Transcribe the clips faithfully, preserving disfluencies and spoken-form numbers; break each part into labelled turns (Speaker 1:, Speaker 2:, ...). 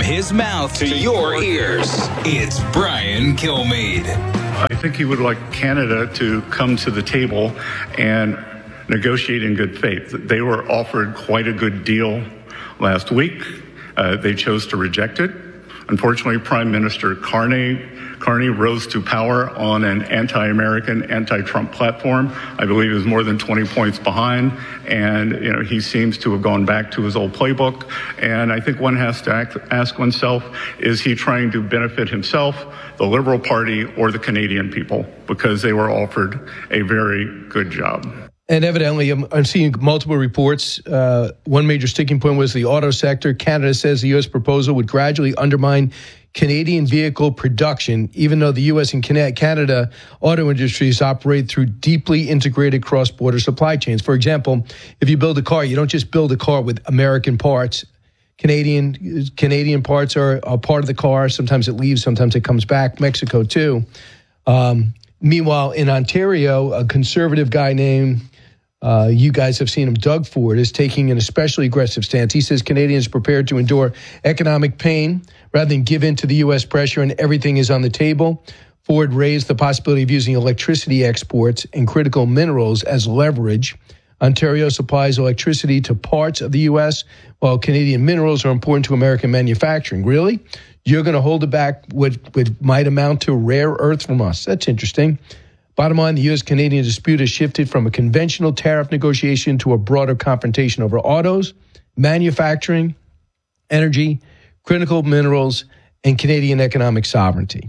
Speaker 1: his mouth to your ears, it's Brian Kilmeade.
Speaker 2: I think he would like Canada to come to the table and negotiate in good faith. They were offered quite a good deal last week. Uh, they chose to reject it. Unfortunately, Prime Minister Carney, Carney rose to power on an anti-American, anti-Trump platform. I believe he was more than twenty points behind, and you know he seems to have gone back to his old playbook. And I think one has to act, ask oneself, is he trying to benefit himself, the Liberal Party, or the Canadian people? Because they were offered a very good job.
Speaker 3: And evidently, I'm, I'm seeing multiple reports. Uh, one major sticking point was the auto sector. Canada says the U S proposal would gradually undermine Canadian vehicle production, even though the U S and Canada auto industries operate through deeply integrated cross-border supply chains. For example, if you build a car, you don't just build a car with American parts. Canadian Canadian parts are a part of the car. Sometimes it leaves, sometimes it comes back. Mexico, too. Um, meanwhile, in Ontario, a conservative guy named Uh, you guys have seen him, Doug Ford, is taking an especially aggressive stance. He says Canadians are prepared to endure economic pain rather than give in to the U S pressure, and everything is on the table. Ford raised the possibility of using electricity exports and critical minerals as leverage. Ontario supplies electricity to parts of the U S, while Canadian minerals are important to American manufacturing. Really? You're going to hold it back what, what might amount to rare earth from us? That's interesting. Bottom line, the U S-Canadian dispute has shifted from a conventional tariff negotiation to a broader confrontation over autos, manufacturing, energy, critical minerals, and Canadian economic sovereignty.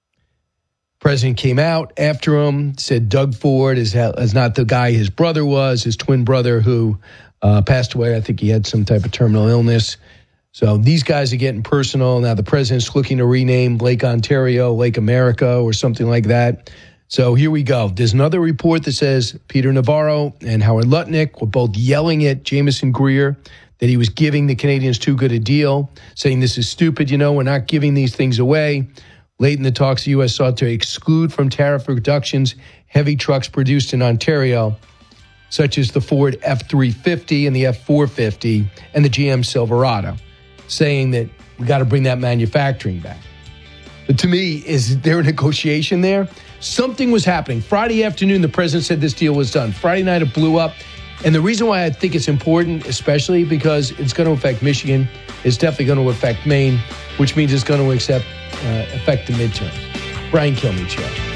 Speaker 3: President came out after him, said Doug Ford is, is not the guy his brother was, his twin brother who uh, passed away. I think he had some type of terminal illness. So these guys are getting personal. Now the president's looking to rename Lake Ontario, Lake America, or something like that. So here we go. There's another report that says Peter Navarro and Howard Lutnick were both yelling at Jameson Greer that he was giving the Canadians too good a deal, saying this is stupid, you know, we're not giving these things away. Late in the talks, the U S sought to exclude from tariff reductions heavy trucks produced in Ontario, such as the Ford F three fifty and the F four fifty and the G M Silverado, saying that we got to bring that manufacturing back. But to me, is there a negotiation there? Something was happening. Friday afternoon, the president said this deal was done. Friday night, it blew up. And the reason why I think it's important, especially because it's going to affect Michigan, it's definitely going to affect Maine, which means it's going to accept, uh, affect the midterms. Brian Kilmeade Show.